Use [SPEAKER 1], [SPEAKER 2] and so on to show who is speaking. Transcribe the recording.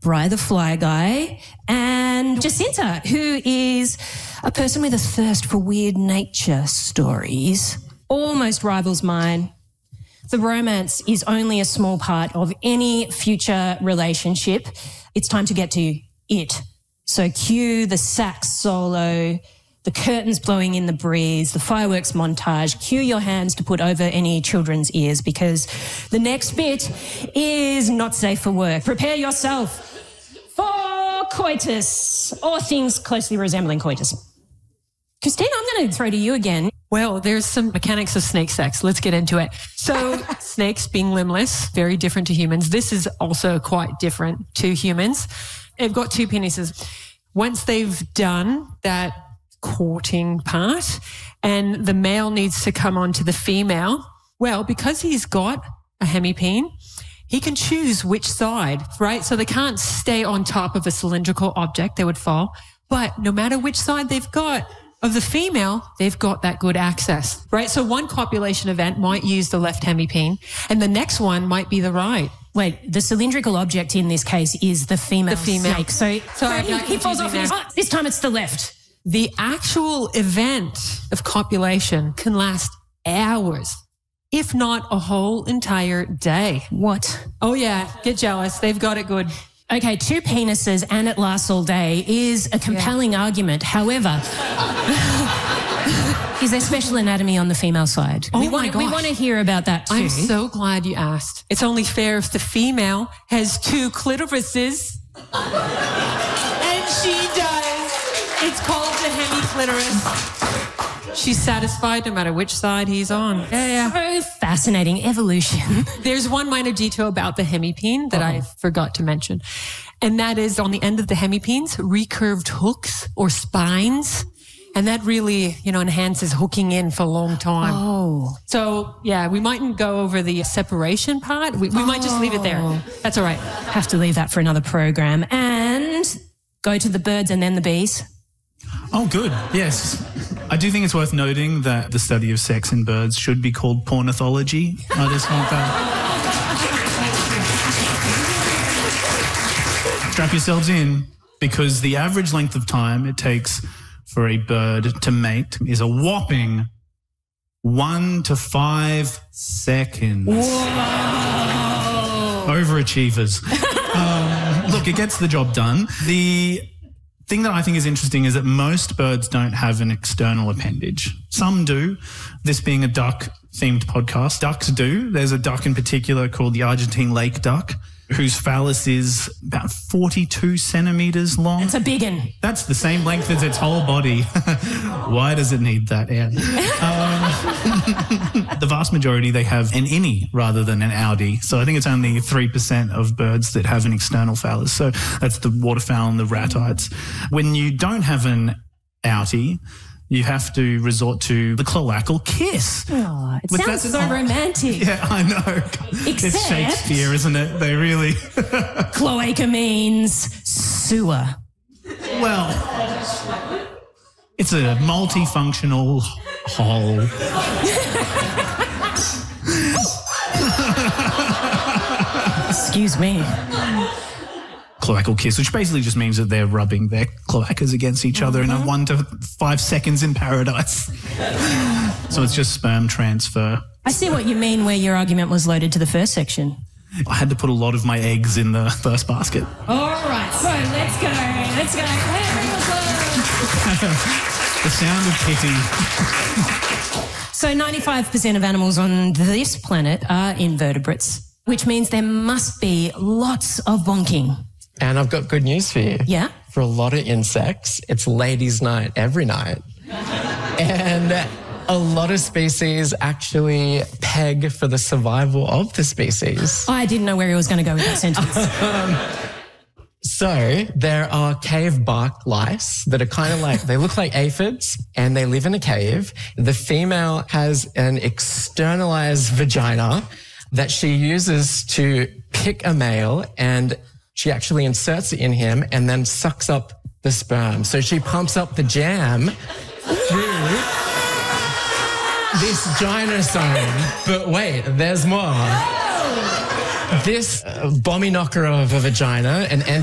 [SPEAKER 1] Bri the Fly Guy, and Jacinta, who is a person with a thirst for weird nature stories. Almost rivals mine. The romance is only a small part of any future relationship. It's time to get to it. So cue the sax solo, the curtains blowing in the breeze, the fireworks montage. Cue your hands to put over any children's ears, because the next bit is not safe for work. Prepare yourself for coitus, or things closely resembling coitus. Christine, I'm going to throw to you again.
[SPEAKER 2] Well, there's some mechanics of snake sex. Let's get into it. So snakes being limbless, very different to humans. This is also quite different to humans. They've got two penises. Once they've done that courting part and the male needs to come on to the female, well, because he's got a hemipene, he can choose which side, right? So they can't stay on top of a cylindrical object. They would fall. But no matter which side they've got of the female, they've got that good access, right? So one copulation event might use the left hemipene and the next one might be the right.
[SPEAKER 1] Wait, the cylindrical object in this case is the female snake. So he falls off and this time it's the left.
[SPEAKER 2] The actual event of copulation can last hours, if not a whole entire day.
[SPEAKER 1] What?
[SPEAKER 2] Oh yeah, get jealous. They've got it good.
[SPEAKER 1] Okay, two penises and it lasts all day is a compelling argument. However, is there special anatomy on the female side?
[SPEAKER 2] Oh
[SPEAKER 1] we
[SPEAKER 2] my gosh.
[SPEAKER 1] We want to hear about that too.
[SPEAKER 2] I'm so glad you asked. It's only fair if the female has two clitorises. And she does. It's called the hemiclitoris. She's satisfied no matter which side he's on.
[SPEAKER 1] So fascinating. Evolution.
[SPEAKER 2] There's one minor detail about the hemipene that I forgot to mention. And that is on the end of the hemipenes, recurved hooks or spines. And that really, enhances hooking in for a long time.
[SPEAKER 1] Oh.
[SPEAKER 2] So, yeah, we mightn't go over the separation part. We might just leave it there. That's all right.
[SPEAKER 1] Have to leave that for another program. And go to the birds and then the bees.
[SPEAKER 3] Oh, good. Yes. I do think it's worth noting that the study of sex in birds should be called pornithology. I just want that. Strap yourselves in, because the average length of time it takes for a bird to mate is a whopping 1 to 5 seconds.
[SPEAKER 1] Whoa!
[SPEAKER 3] Overachievers. Look, it gets the job done. The thing that I think is interesting is that most birds don't have an external appendage. Some do, this being a duck-themed podcast. Ducks do. There's a duck in particular called the Argentine lake duck, whose phallus is about 42 centimetres long.
[SPEAKER 1] It's a big one.
[SPEAKER 3] That's the same length as its whole body. Why does it need that, Anne? The vast majority, they have an innie rather than an outie. So I think it's only 3% of birds that have an external phallus. So that's the waterfowl and the ratites. When you don't have an outie, you have to resort to the cloacal kiss.
[SPEAKER 1] Oh, it sounds so romantic.
[SPEAKER 3] Yeah, I know.
[SPEAKER 1] Except
[SPEAKER 3] it's Shakespeare, isn't it? They really...
[SPEAKER 1] Cloaca means sewer.
[SPEAKER 3] Well, it's a multifunctional hole.
[SPEAKER 1] Excuse me.
[SPEAKER 3] Cloacal kiss, which basically just means that they're rubbing their cloacas against each other in a 1 to 5 seconds in paradise. So it's just sperm transfer.
[SPEAKER 1] I see what you mean where your argument was loaded to the first section.
[SPEAKER 3] I had to put a lot of my eggs in the first basket.
[SPEAKER 1] All right, so let's go.
[SPEAKER 3] The sound of pity.
[SPEAKER 1] So 95% of animals on this planet are invertebrates, which means there must be lots of bonking.
[SPEAKER 4] And I've got good news for you.
[SPEAKER 1] Yeah?
[SPEAKER 4] For a lot of insects, it's ladies' night every night. And a lot of species actually peg for the survival of the species.
[SPEAKER 1] I didn't know where he was going to go with that sentence.
[SPEAKER 4] So there are cave bark lice that are kind of like, they look like aphids and they live in a cave. The female has an externalized vagina that she uses to pick a male, and she actually inserts it in him and then sucks up the sperm. So she pumps up the jam through this gynosome. But wait, there's more. This bomby knocker of a vagina, an